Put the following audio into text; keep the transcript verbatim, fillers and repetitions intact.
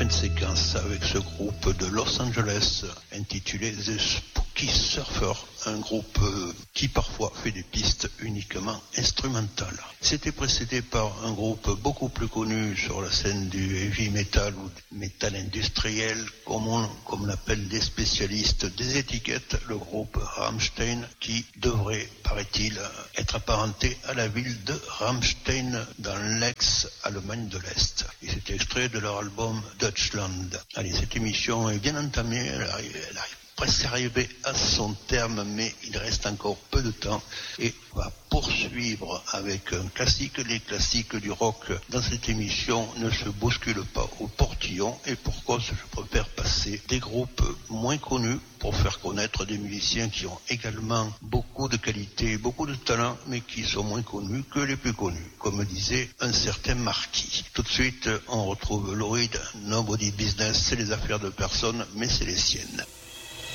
fin de séquence avec ce groupe de Los Angeles intitulé The Spooky Surfer, un groupe qui parfois fait des pistes uniquement instrumentales. C'était précédé par un groupe beaucoup plus connu sur la scène du heavy metal ou du metal industriel, comme on comme l'appellent les spécialistes des étiquettes, le groupe Rammstein, qui devrait, paraît-il, être apparenté à la ville de Rammstein dans l'ex-Allemagne de l'Est. Et c'est extrait de leur album Deutschland. Allez, cette émission est bien entamée, elle arrive, elle arrive presque arrivé à son terme, mais il reste encore peu de temps et on va poursuivre avec un classique. Les classiques du rock dans cette émission ne se bousculent pas au portillon, et pour cause, je préfère passer des groupes moins connus pour faire connaître des musiciens qui ont également beaucoup de qualité, beaucoup de talent, mais qui sont moins connus que les plus connus, comme disait un certain Marquis. Tout de suite, on retrouve Lou Reed, Nobody Business, c'est les affaires de personne, mais c'est les siennes.